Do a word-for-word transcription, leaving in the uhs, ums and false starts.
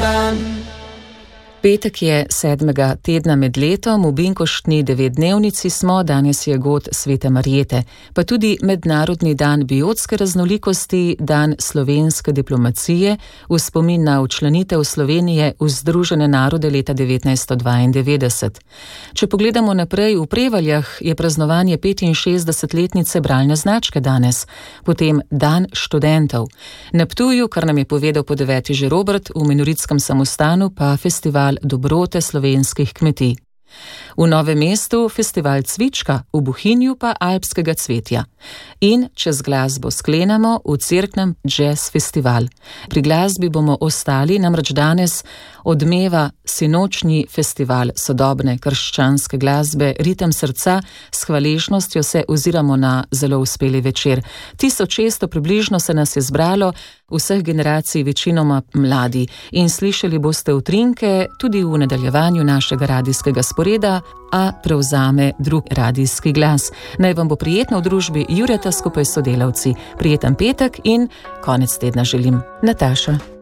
dan. Petek je sedmega tedna med letom, v binkoštni devetdnevnici smo, danes je god Svete Marjete, pa tudi Mednarodni dan biotske raznolikosti, dan slovenske diplomacije, v spomin na včlanitev Slovenije v Združene narode leta devetnajststo dvaindevetdeset. Če pogledamo naprej, v Prevaljah je praznovanje petinšestdesetletnice bralne značke danes, potem dan študentov. Na Ptuju, kar nam je povedal po deveti že Robert, v Menoritskem samostanu pa festival dobrote slovenskih kmetij. V Novem mestu festival cvička, v Bohinju pa alpskega cvetja. In če z glasbo sklenemo, v Cerknem jazz festival. Pri glasbi bomo ostali, namreč danes odmeva sinočnji festival sodobne krščanske glasbe Ritem srca, s hvaležnostjo se oziramo na zelo uspeli večer. tisoč šeststo približno se nas je zbralo, vseh generacij, večinoma mladi, in slišali boste utrinke tudi v nadaljevanju našega radijskega sporeda, a prevzame drug radijski glas. Naj vam bo prijetno v družbi Jureta skupaj s sodelavci. Prijeten petek in konec tedna želim. Nataša.